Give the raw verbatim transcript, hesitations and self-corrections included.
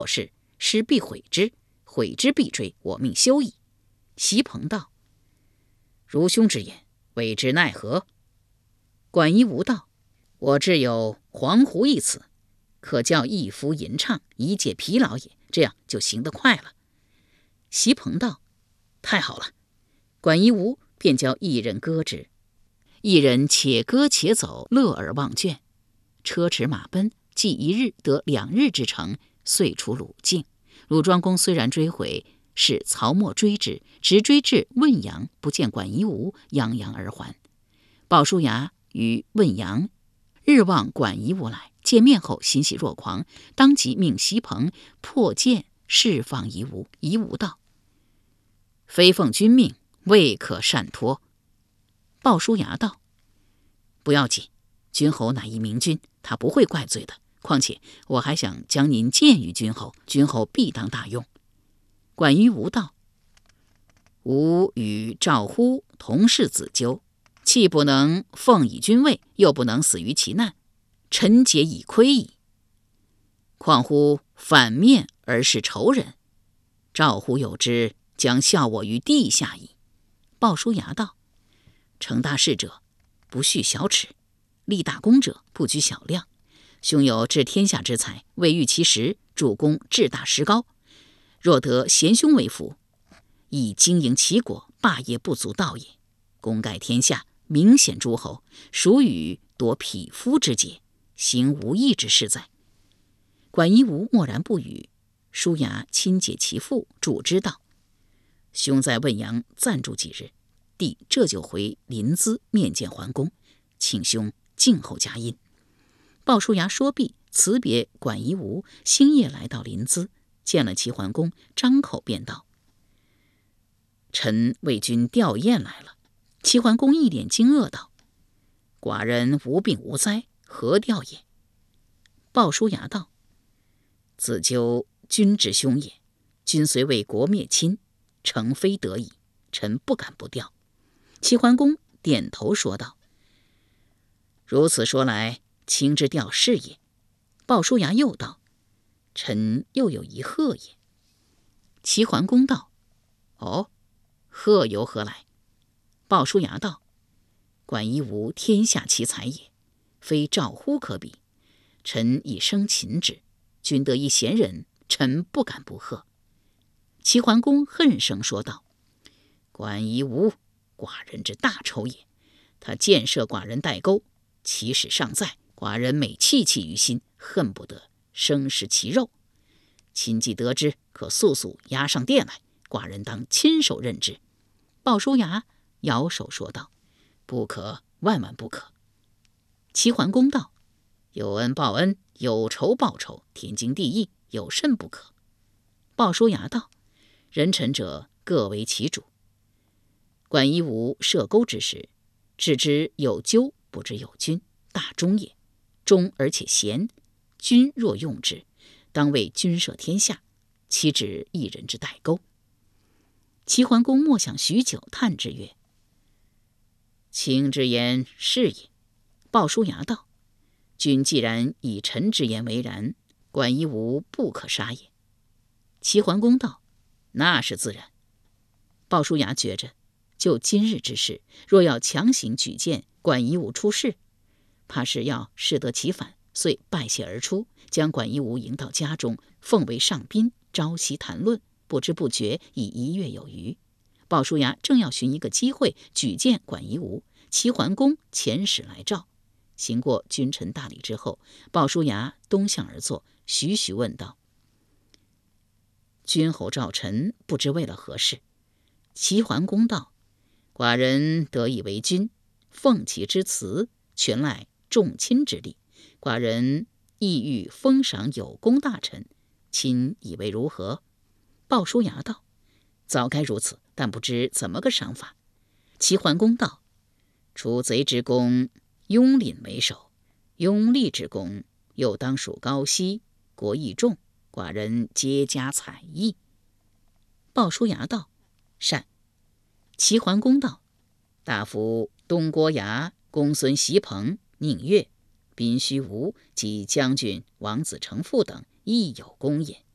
事，师必悔之，悔之必追，我命休矣。席鹏道：如兄之言，未知奈何？管夷吾道：我只有黄狐一词，可叫一夫吟唱，以解疲劳也，这样就行得快了。席鹏道：太好了。管夷吾便教一人歌之，一人且歌且走，乐而忘倦。车驰马奔，既一日得两日之程，遂出鲁境。鲁庄公虽然追回，使曹沫追之，直追至汶阳，不见管夷吾，泱泱而还。鲍叔牙于汶阳日望管夷吾来，见面后欣喜若狂，当即命席鹏破剑释放夷吾。夷吾道：非奉君命，未可擅托。鲍叔牙道：不要紧，君侯乃一明君，他不会怪罪的。况且我还想将您荐于君侯，君侯必当大用。管夷吾道：吾与赵乎同是子纠，岂不能奉以君位，又不能死于其难，臣节已亏矣。况乎反面而是仇人，赵乎有之，将效我于地下矣。鲍叔牙道：成大事者，不恤小耻；立大功者，不拘小量。兄有治天下之才，未遇其时，主公志大识高。若得贤兄为辅，以经营齐国，霸业不足道也。功盖天下，明显诸侯，孰与夺匹夫之节，行无义之事哉？管夷吾默然不语。叔牙亲解其父，主之道：兄在汶阳暂住几日，弟这就回临淄面见桓公，请兄静候佳音。鲍叔牙说毕，辞别管夷吾，星夜来到临淄，见了齐桓公，张口便道：臣为君吊唁来了。齐桓公一脸惊愕道：寡人无病无灾，何吊也？鲍叔牙道：子纠君之兄也，君虽为国灭亲，诚非得已，臣不敢不吊。齐桓公点头说道：如此说来，卿之吊是也。鲍叔牙又道：臣又有一贺也。齐桓公道：哦，贺由何来？鲍叔牙道：管夷吾天下奇才也，非赵乎可比。臣以生擒之，君得一贤人，臣不敢不贺。齐桓公恨声说道：管夷吾，寡人之大仇也。他箭射寡人代沟，其使尚在，寡人每戚戚于心，恨不得生食其肉。亲既得知，可速速押上殿来，寡人当亲手任之。鲍叔牙摇手说道：不可，万万不可。齐桓公道：有恩报恩，有仇报仇，天经地义，有甚不可？鲍叔牙道：人臣者各为其主。管夷吾射钩之时，只知有纠，不知有君，大忠也。忠而且贤，君若用之，当为君摄天下，岂止一人之代沟？齐桓公默想许久，叹之曰：卿之言是也。鲍叔牙道：君既然以臣之言为然，管夷吾不可杀也。齐桓公道：那是自然。鲍叔牙觉着，就今日之事，若要强行举荐管夷吾出仕，怕是要适得其反，遂败谢而出，将管夷吾迎到家中，奉为上宾，朝夕谈论，不知不觉已一月有余。鲍叔牙正要寻一个机会举荐管夷吾，齐桓公遣使来召。行过君臣大礼之后，鲍叔牙东向而坐，徐徐问道：君侯召臣，不知为了何事？齐桓公道：寡人得以为君，奉其之辞，全赖众亲之力。寡人意欲封赏有功大臣，亲以为如何？鲍叔牙道：早该如此，但不知怎么个赏法。齐桓公道：除贼之功，拥廪为首；拥吏之功，又当属高息，国益重，寡人皆加采议。鲍叔牙道：善。齐桓公道：大夫东郭牙、公孙袭鹏、宁越、宾须吴及将军王子成父等亦有功也。